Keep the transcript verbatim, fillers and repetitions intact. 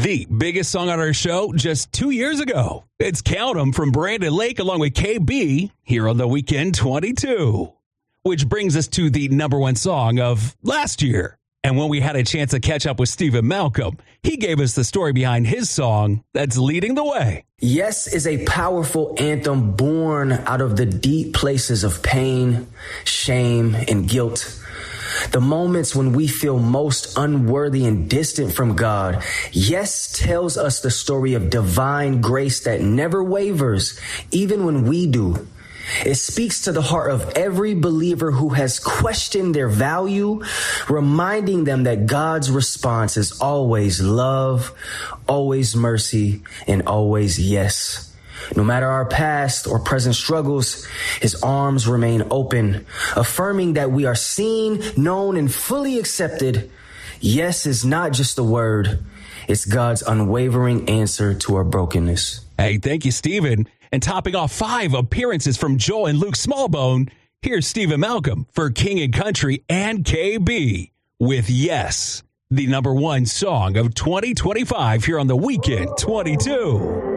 the biggest song on our show just two years ago. It's Count 'Em from Brandon Lake along with K B here on The Weekend twenty-two. Which brings us to the number one song of last year. And when we had a chance to catch up with Stephen Malcolm, he gave us the story behind his song that's leading the way. Yes is a powerful anthem born out of the deep places of pain, shame, and guilt. The moments when we feel most unworthy and distant from God. Yes tells us the story of divine grace that never wavers, even when we do. It speaks to the heart of every believer who has questioned their value, reminding them that God's response is always love, always mercy, and always yes. No matter our past or present struggles, his arms remain open, affirming that we are seen, known, and fully accepted. Yes is not just a word. It's God's unwavering answer to our brokenness. Hey, thank you, Stephen. And topping off five appearances from Joel and Luke Smallbone, here's Stephen Malcolm for King and Country and K B with Yes, the number one song of twenty twenty-five here on The Weekend twenty-two.